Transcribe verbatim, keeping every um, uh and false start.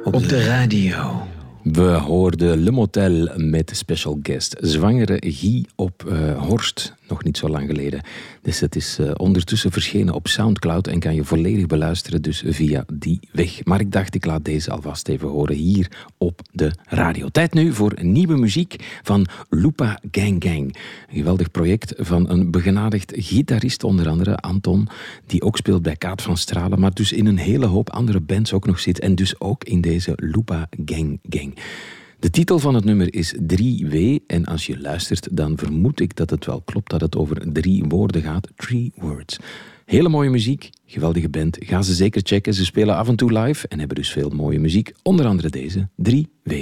Op de radio. We hoorden Le Motel met special guest zwangere Guy op uh, Horst, nog niet zo lang geleden. Dus het is uh, ondertussen verschenen op Soundcloud en kan je volledig beluisteren, dus via die weg. Maar ik dacht, ik laat deze alvast even horen hier op de radio. Tijd nu voor nieuwe muziek van Lupa Gang Gang. Een geweldig project van een begenadigd gitarist, onder andere Anton, die ook speelt bij Kaat van Stralen, maar dus in een hele hoop andere bands ook nog zit en dus ook in deze Lupa Gang Gang. De titel van het nummer is drie W en als je luistert dan vermoed ik dat het wel klopt dat het over drie woorden gaat. Three words. Hele mooie muziek, geweldige band. Ga ze zeker checken. Ze spelen af en toe live en hebben dus veel mooie muziek. Onder andere deze, drie W.